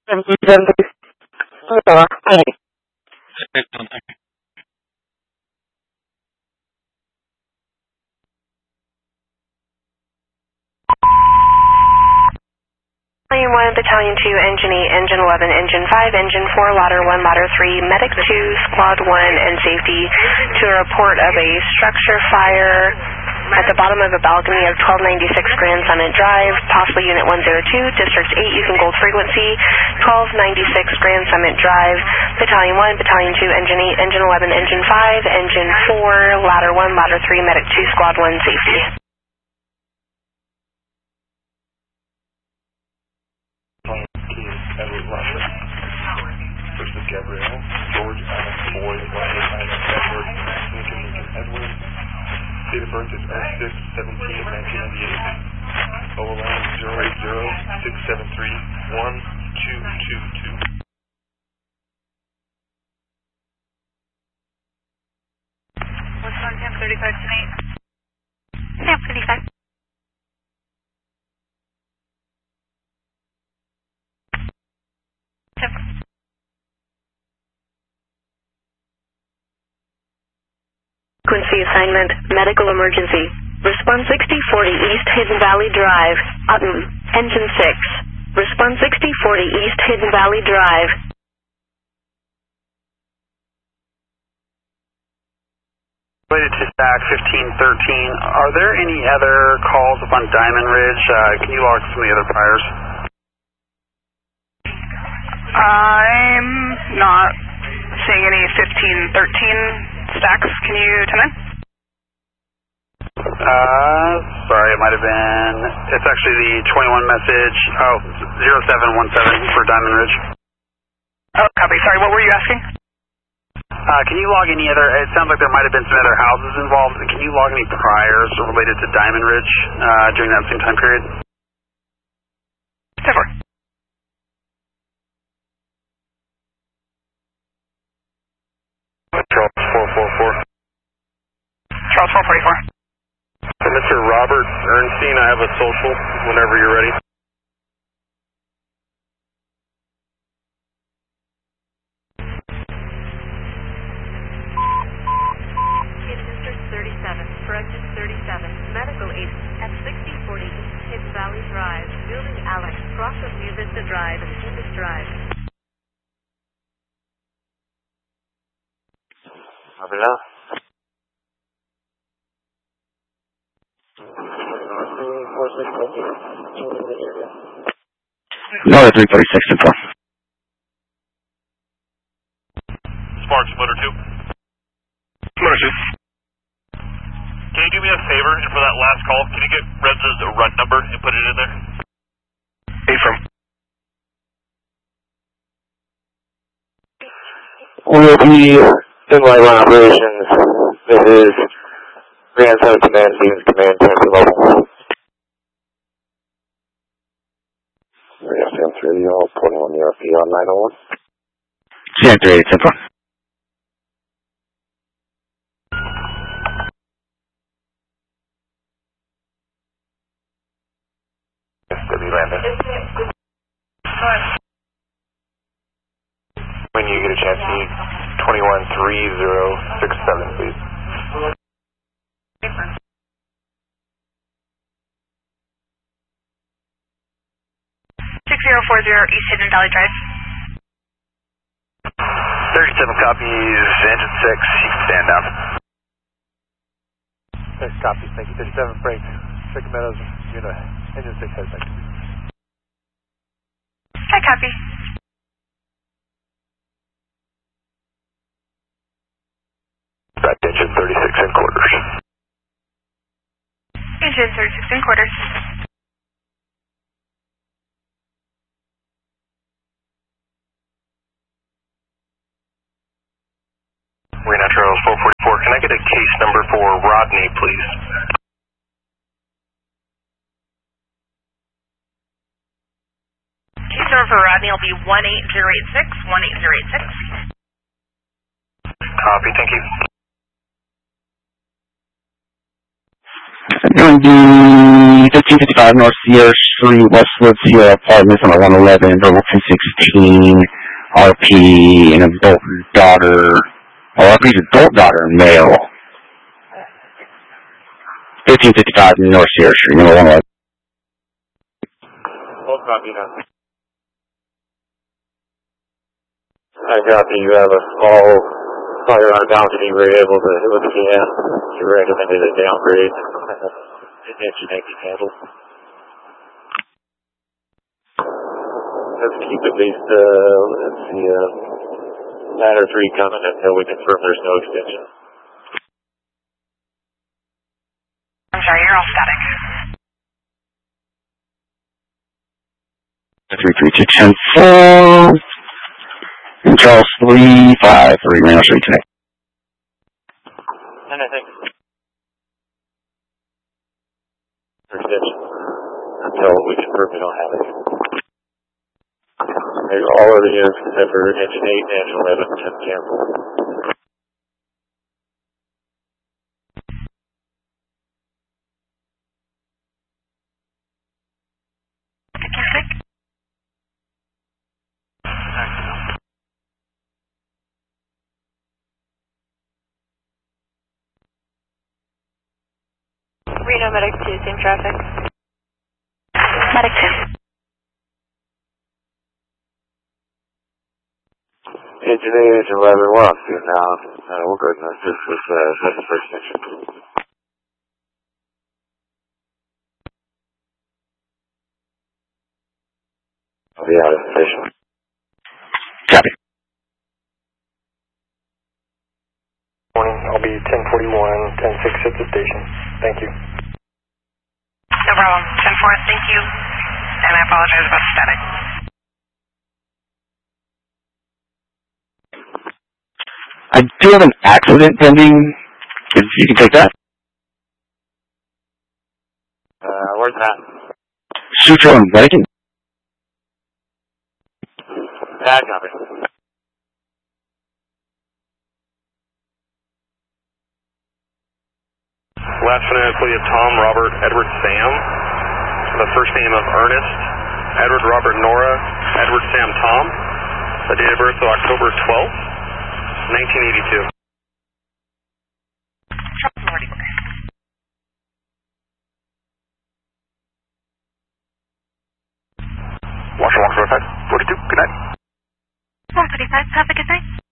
Battalion 1, Battalion 2, Engine 8, Engine 11, Engine 5, Engine 4, Ladder 1, Ladder 3, Medic 2, Squad 1, and Safety to a report of a structure fire at the bottom of a balcony of 1296 Grand Summit Drive, possibly Unit 102, District 8, Yukon Gold Frequency, 1296 Grand Summit Drive, Battalion 1, Battalion 2, Engine 8, Engine 11, Engine 5, Engine 4, Ladder 1, Ladder 3, Medic 2, Squad 1, Safety. Edward Russell versus Gabrielle, George Allen Boyd, Russell Allen Edward, Lincoln Edward. Date of birth is 06/17/1998. OLN 080-673-1222. What's on Camp 35 tonight? Camp 35. Frequency assignment, medical emergency. Response 6040 East Hidden Valley Drive, Utton, Engine 6. Response 6040 East Hidden Valley Drive. Related to stack 1513, are there any other calls up on Diamond Ridge? Can you log some of the other priors? I'm not seeing any 1513 stacks. Can you tell me? Sorry, it might have been, it's actually the 21 message, 0717 for Diamond Ridge. Oh, copy. Sorry, what were you asking? Can you log any other, it sounds like there might have been some other houses involved. Can you log any priors related to Diamond Ridge during that same time period? 10-4. Charles 444. Charles 444. Mr. Robert Ernstein, I have a social whenever you're ready. District 37, Corrected 37, Medical 8 at 6040 East Hidden Valley Drive, Building Alex, cross of New Vista Drive and Indus Drive. Hola. No, 346 and 4. Sparks, Motor 2. Motor 2. Can you do me a favor, and for that last call, can you get Rez's run number and put it in there? We'll be in live run operations. This is Grand Summit Command, Stevens Command, Temper Level. Sam 3, all 21 URP on 901. Sam 3, Temper. SW Landon. When you get a chance, you need 213067, please. 6040 East Hidden Valley Drive. 37 copies, Engine 6, you can stand down. 6 copies, thank you. 37 brakes. Chicken Meadows, unit, Engine 6 has back. Hi, copy. Back to Engine 36 in quarters. Engine 36 in quarters. Marina Charles 444, can I get a case number for Rodney, please? Case number for Rodney will be 18086, 18086. Copy, thank you. Going to be 1555 North Sierra Street, Westwood, Sierra Apartments on 111, verbal 216, RP, an adult daughter, RP's adult daughter, male. 1555 North Sierra Street, number 111. Full copy now. I copy. You have a small fire on a balcony. We were able to look at the you recommended a downgrade. Attention, handle. Let's keep at least, let's see, ladder 3 coming until we confirm there's no extension. I'm sorry, you're all static. 33210 and Charles 353 Reno Street today. And I think extension until we confirm we don't have it. All of the units except for engine 8 and engine 11 can cancel. Reno Medic 2, same traffic. Medic 2. Engine 8, engine 11, we're off to now. We're good. That's just this second first engine. I'll be out of the station. Copy. Morning. I'll be 1041, 10-6 at the station. Thank you. No problem. 10-4, thank you. And I apologize about the static. I do have an accident pending. If you can take that. Where's that? Sutro and Vatican. Bad copy. Last phonetically of Tom, Robert, Edward, Sam. The first name of Ernest, Edward, Robert, Nora, Edward, Sam, Tom. The date of birth of October 12th, 1982. Washington, 42, good night. 135, have a good night.